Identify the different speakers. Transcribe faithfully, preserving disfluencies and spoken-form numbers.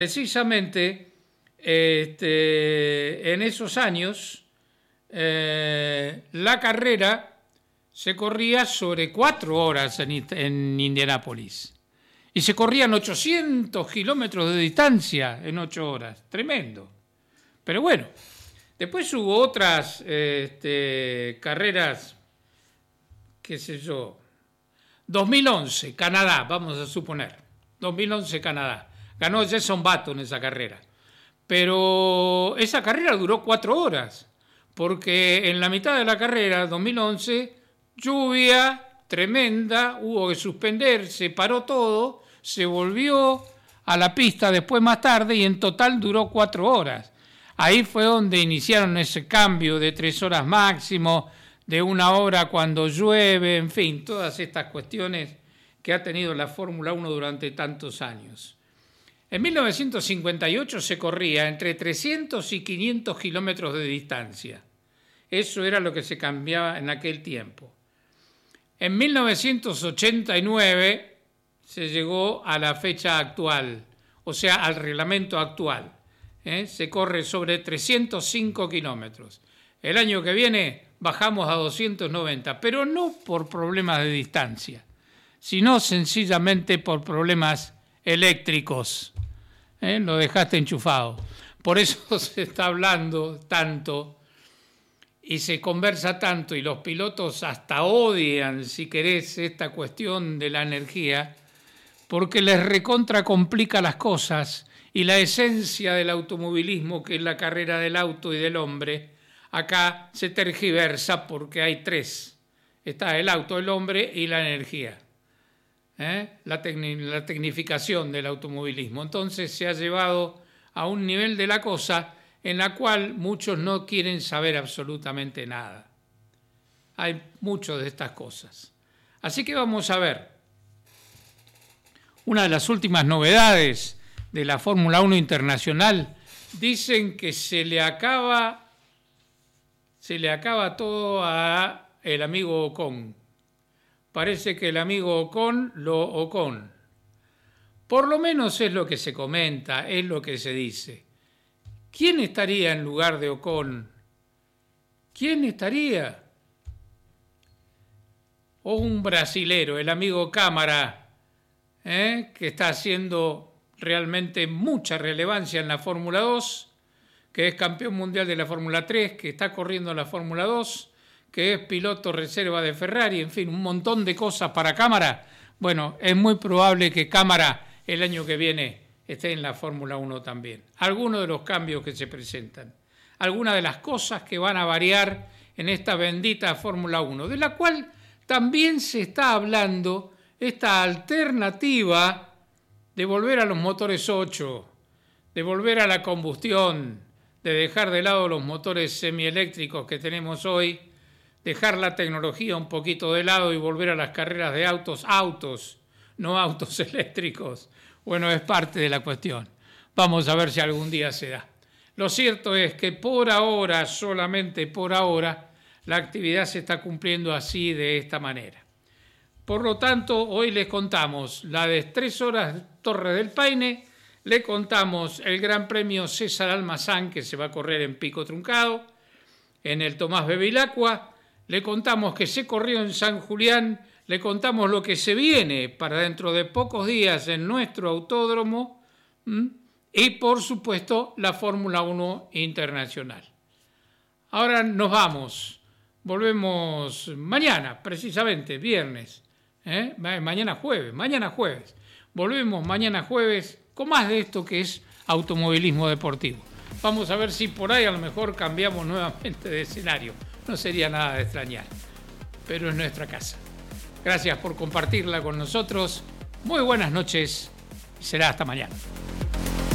Speaker 1: Precisamente este, en esos años eh, la carrera se corría sobre cuatro horas en, en Indianápolis y se corrían ochocientos kilómetros de distancia en ocho horas, tremendo. Pero bueno, después hubo otras este, carreras, qué sé yo, dos mil once, Canadá, vamos a suponer, dos mil once Canadá. Ganó Jason Button esa carrera. Pero esa carrera duró cuatro horas, porque en la mitad de la carrera, dos mil once, lluvia tremenda, hubo que suspender, se paró todo, se volvió a la pista después más tarde y en total duró cuatro horas. Ahí fue donde iniciaron ese cambio de tres horas máximo, de una hora cuando llueve, en fin, todas estas cuestiones que ha tenido la Fórmula uno durante tantos años. En mil novecientos cincuenta y ocho se corría entre trescientos y quinientos kilómetros de distancia. Eso era lo que se cambiaba en aquel tiempo. En mil novecientos ochenta y nueve se llegó a la fecha actual, o sea, al reglamento actual. ¿eh? Se corre sobre trescientos cinco kilómetros. El año que viene bajamos a doscientos noventa, pero no por problemas de distancia, sino sencillamente por problemas eléctricos. ¿Eh? Lo dejaste enchufado. Por eso se está hablando tanto y se conversa tanto y los pilotos hasta odian, si querés, esta cuestión de la energía, porque les recontra complica las cosas y la esencia del automovilismo, que es la carrera del auto y del hombre, acá se tergiversa porque hay tres. Está el auto, el hombre y la energía. ¿Eh? La, tecni- la tecnificación del automovilismo. Entonces se ha llevado a un nivel de la cosa en la cual muchos no quieren saber absolutamente nada. Hay mucho de estas cosas. Así que vamos a ver. Una de las últimas novedades de la Fórmula uno Internacional, dicen que se le acaba, se le acaba todo a el amigo Ocon. Parece que el amigo Ocon lo Ocon. Por lo menos es lo que se comenta, es lo que se dice. ¿Quién estaría en lugar de Ocon? ¿Quién estaría? O un brasilero, el amigo Cámara, ¿eh? que está haciendo realmente mucha relevancia en la Fórmula dos, que es campeón mundial de la Fórmula tres, que está corriendo la Fórmula dos, que es piloto reserva de Ferrari, en fin, un montón de cosas para Cámara. Bueno, es muy probable que Cámara el año que viene esté en la Fórmula uno también. Algunos de los cambios que se presentan, algunas de las cosas que van a variar en esta bendita Fórmula uno, de la cual también se está hablando, esta alternativa de volver a los motores ocho, de volver a la combustión, de dejar de lado los motores semieléctricos que tenemos hoy, dejar la tecnología un poquito de lado y volver a las carreras de autos, autos, no autos eléctricos. Bueno, es parte de la cuestión. Vamos a ver si algún día se da. Lo cierto es que por ahora, solamente por ahora, la actividad se está cumpliendo así, de esta manera. Por lo tanto, hoy les contamos la de tres horas Torres del Paine, le contamos el Gran Premio César Almazán, que se va a correr en Pico Truncado, en el Tomás Bevilacqua. Le contamos que se corrió en San Julián, le contamos lo que se viene para dentro de pocos días en nuestro autódromo ¿m? y, por supuesto, la Fórmula uno Internacional. Ahora nos vamos, volvemos mañana, precisamente, viernes, ¿eh? mañana jueves, mañana jueves. Volvemos mañana jueves con más de esto que es automovilismo deportivo. Vamos a ver si por ahí a lo mejor cambiamos nuevamente de escenario. No sería nada de extrañar, pero es nuestra casa. Gracias por compartirla con nosotros. Muy buenas noches y será hasta mañana.